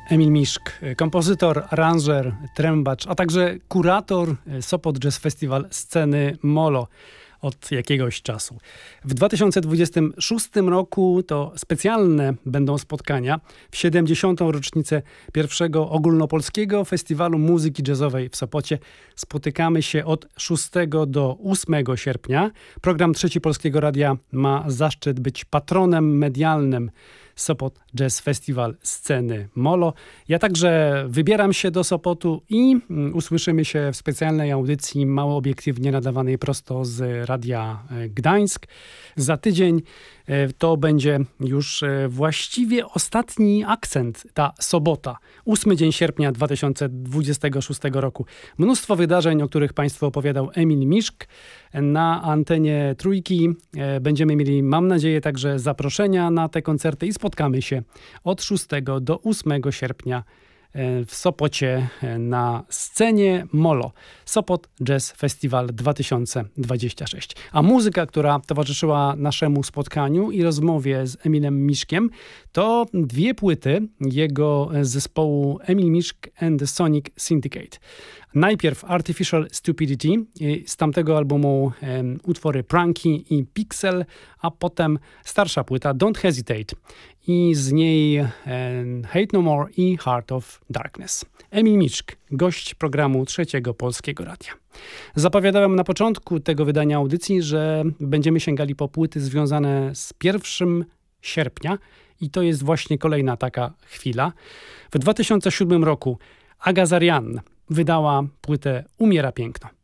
Emil Miszk, kompozytor, aranżer, trębacz, a także kurator Sopot Jazz Festival sceny Molo od jakiegoś czasu. W 2026 roku to specjalne będą spotkania w 70. rocznicę pierwszego ogólnopolskiego festiwalu muzyki jazzowej w Sopocie. Spotykamy się od 6 do 8 sierpnia. Program Trzeci Polskiego Radia ma zaszczyt być patronem medialnym Sopot Jazz Festival sceny Molo. Ja także wybieram się do Sopotu i usłyszymy się w specjalnej audycji mało obiektywnie nadawanej prosto z Radia Gdańsk. Za tydzień to będzie już właściwie ostatni akcent, ta sobota, 8 dzień sierpnia 2026 roku. Mnóstwo wydarzeń, o których Państwu opowiadał Emil Miszk. Na antenie Trójki będziemy mieli, mam nadzieję, także zaproszenia na te koncerty i spotkamy się od 6 do 8 sierpnia w Sopocie na scenie Molo. Sopot Jazz Festival 2026. A muzyka, która towarzyszyła naszemu spotkaniu i rozmowie z Emilem Miszkiem, to 2 płyty jego zespołu Emil Miszk and the Sonic Syndicate. Najpierw Artificial Stupidity, z tamtego albumu utwory Pranky i Pixel, a potem starsza płyta Don't Hesitate i z niej Hate No More i Heart of Darkness. Emil Miszk, gość programu Trzeciego Polskiego Radia. Zapowiadałem na początku tego wydania audycji, że będziemy sięgali po płyty związane z 1 sierpnia i to jest właśnie kolejna taka chwila. W 2007 roku Aga Zarian wydała płytę Umiera Piękno.